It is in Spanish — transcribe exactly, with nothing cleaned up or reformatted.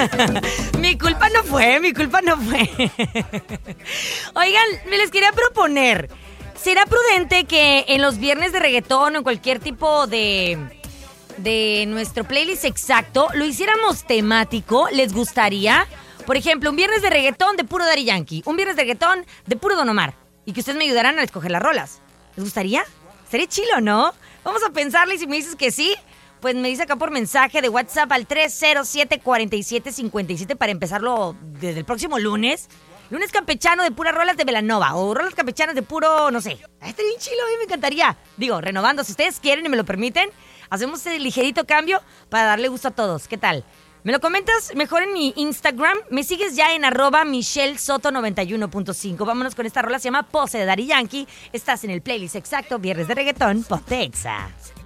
Mi culpa no fue, mi culpa no fue. Oigan, me les quería proponer. ¿Será prudente que en los viernes de reggaetón o en cualquier tipo de, de nuestro playlist exacto lo hiciéramos temático? ¿Les gustaría? Por ejemplo, un viernes de reggaetón de puro Daddy Yankee, un viernes de reggaetón de puro Don Omar. Y que ustedes me ayudaran a escoger las rolas. ¿Les gustaría? Sería chilo, ¿no? Vamos a pensarle y si me dices que sí, pues me dice acá por mensaje de WhatsApp al tres cero siete, cuatro siete cinco siete para empezarlo desde el próximo lunes. Lunes campechano de puras rolas de Belanova o rolas campechanas de puro, no sé. Estaría bien chilo, a mí me encantaría. Digo, renovando, si ustedes quieren y me lo permiten, hacemos ese ligerito cambio para darle gusto a todos. ¿Qué tal? Me lo comentas mejor en mi Instagram. Me sigues ya en arroba Michelle Soto noventa y uno punto cinco. Vámonos con esta rola, se llama Pose de Daddy Yankee. Estás en el playlist exacto, viernes de reggaetón, Ponte Exa.